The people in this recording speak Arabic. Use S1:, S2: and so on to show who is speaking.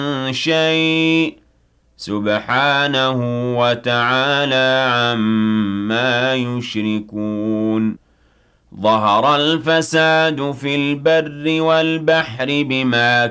S1: شيء سبحانه وتعالى عما يشركون ظهر الفساد في البر والبحر بما